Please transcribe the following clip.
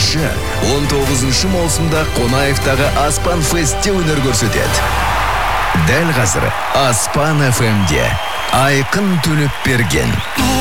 8-19 маусымда Қонаевтағы Аспан Фестте өнер көрсетеді. Дәл қазір Аспан FM-де Айқын Төлепберген.